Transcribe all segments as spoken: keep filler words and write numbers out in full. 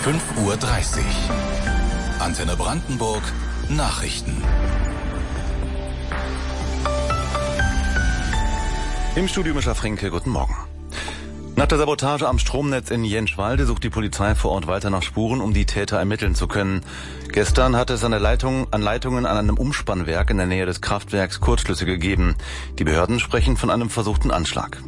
fünf Uhr dreißig. Antenne Brandenburg Nachrichten. Im Studio Mischa Frinke, guten Morgen. Nach der Sabotage am Stromnetz in Jenschwalde sucht die Polizei vor Ort weiter nach Spuren, um die Täter ermitteln zu können. Gestern hatte es an, der Leitung, an Leitungen an einem Umspannwerk in der Nähe des Kraftwerks Kurzschlüsse gegeben. Die Behörden sprechen von einem versuchten Anschlag.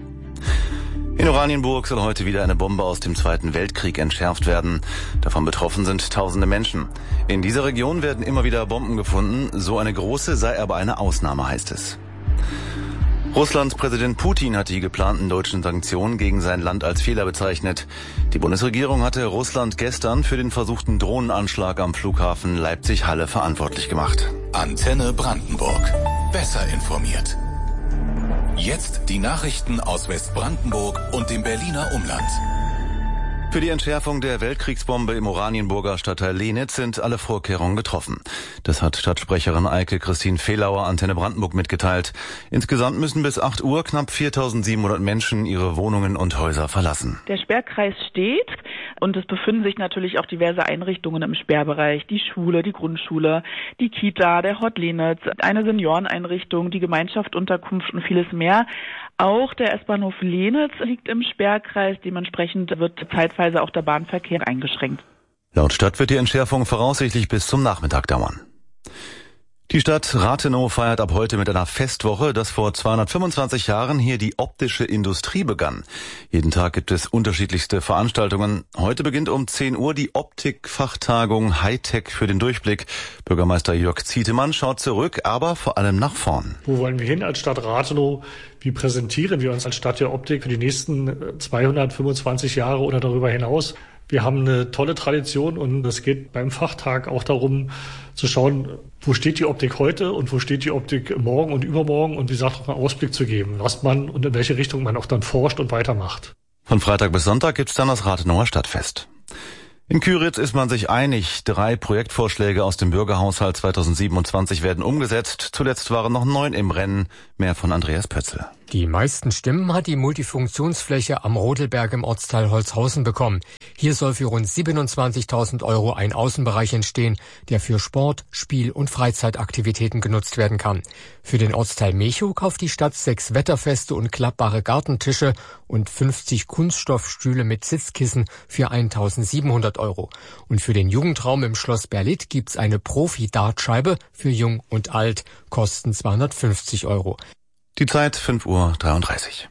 In Oranienburg soll heute wieder eine Bombe aus dem Zweiten Weltkrieg entschärft werden. Davon betroffen sind tausende Menschen. In dieser Region werden immer wieder Bomben gefunden. So eine große sei aber eine Ausnahme, heißt es. Russlands Präsident Putin hat die geplanten deutschen Sanktionen gegen sein Land als Fehler bezeichnet. Die Bundesregierung hatte Russland gestern für den versuchten Drohnenanschlag am Flughafen Leipzig-Halle verantwortlich gemacht. Antenne Brandenburg. Besser informiert. Jetzt die Nachrichten aus Westbrandenburg und dem Berliner Umland. Für die Entschärfung der Weltkriegsbombe im Oranienburger Stadtteil Lenitz sind alle Vorkehrungen getroffen. Das hat Stadtsprecherin Eike Christine Fehlauer Antenne Brandenburg mitgeteilt. Insgesamt müssen bis acht Uhr knapp viertausendsiebenhundert Menschen ihre Wohnungen und Häuser verlassen. Der Sperrkreis steht und es befinden sich natürlich auch diverse Einrichtungen im Sperrbereich. Die Schule, die Grundschule, die Kita, der Hort Lenitz, eine Senioreneinrichtung, die Gemeinschaft, Unterkunft und vieles mehr. Auch der S-Bahnhof Lenitz liegt im Sperrkreis. Dementsprechend wird zeitweise auch der Bahnverkehr eingeschränkt. Laut Stadt wird die Entschärfung voraussichtlich bis zum Nachmittag dauern. Die Stadt Rathenow feiert ab heute mit einer Festwoche, dass vor zweihundertfünfundzwanzig Jahren hier die optische Industrie begann. Jeden Tag gibt es unterschiedlichste Veranstaltungen. Heute beginnt um zehn Uhr die Optik-Fachtagung Hightech für den Durchblick. Bürgermeister Jörg Zietemann schaut zurück, aber vor allem nach vorn. Wo wollen wir hin als Stadt Rathenow? Wie präsentieren wir uns als Stadt der Optik für die nächsten zweihundertfünfundzwanzig Jahre oder darüber hinaus? Wir haben eine tolle Tradition und es geht beim Fachtag auch darum zu schauen, wo steht die Optik heute und wo steht die Optik morgen und übermorgen und wie gesagt auch einen Ausblick zu geben, was man und in welche Richtung man auch dann forscht und weitermacht. Von Freitag bis Sonntag gibt's dann das Rathenower Stadtfest. In Küritz ist man sich einig. Drei Projektvorschläge aus dem Bürgerhaushalt zweitausendsiebenundzwanzig werden umgesetzt. Zuletzt waren noch neun im Rennen. Mehr von Andreas Pötzl. Die meisten Stimmen hat die Multifunktionsfläche am Rodelberg im Ortsteil Holzhausen bekommen. Hier soll für rund siebenundzwanzigtausend Euro ein Außenbereich entstehen, der für Sport, Spiel- und Freizeitaktivitäten genutzt werden kann. Für den Ortsteil Mechow kauft die Stadt sechs wetterfeste und klappbare Gartentische und fünfzig Kunststoffstühle mit Sitzkissen für eintausendsiebenhundert Euro. Und für den Jugendraum im Schloss Berlitt gibt's eine Profi-Dartscheibe für Jung und Alt, kosten zweihundertfünfzig Euro. Die Zeit fünf Uhr dreiunddreißig.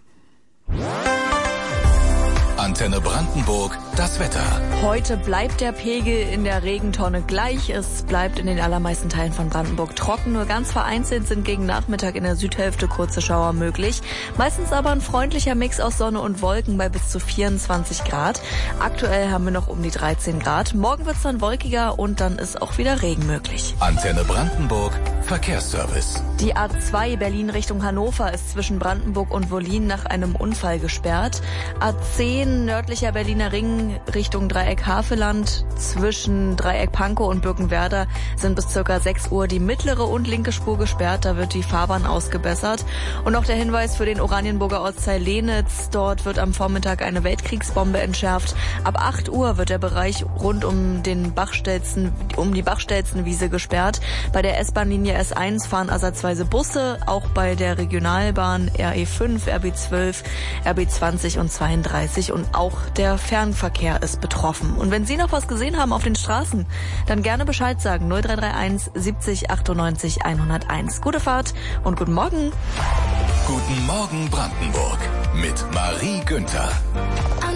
Antenne Brandenburg, das Wetter. Heute bleibt der Pegel in der Regentonne gleich. Es bleibt in den allermeisten Teilen von Brandenburg trocken. Nur ganz vereinzelt sind gegen Nachmittag in der Südhälfte kurze Schauer möglich. Meistens aber ein freundlicher Mix aus Sonne und Wolken bei bis zu vierundzwanzig Grad. Aktuell haben wir noch um die dreizehn Grad. Morgen wird es dann wolkiger und dann ist auch wieder Regen möglich. Antenne Brandenburg, Verkehrsservice. Die A zwei Berlin Richtung Hannover ist zwischen Brandenburg und Wollin nach einem Unfall gesperrt. A zehn nördlicher Berliner Ring Richtung Dreieck Havelland zwischen Dreieck Pankow und Birkenwerder sind bis circa sechs Uhr die mittlere und linke Spur gesperrt. Da wird die Fahrbahn ausgebessert. Und noch der Hinweis für den Oranienburger Ortsteil Lenitz. Dort wird am Vormittag eine Weltkriegsbombe entschärft. Ab acht Uhr wird der Bereich rund um den Bachstelzen, um die Bachstelzenwiese gesperrt. Bei der S-Bahn-Linie S eins fahren ersatzweise Busse. Auch bei der Regionalbahn R E fünf, R B zwölf, R B zwanzig und zweiunddreißig. Und auch der Fernverkehr ist betroffen. Und wenn Sie noch was gesehen haben auf den Straßen, dann gerne Bescheid sagen. null drei drei eins siebzig achtundneunzig hunderteins. Gute Fahrt und guten Morgen. Guten Morgen Brandenburg mit Marie Günther.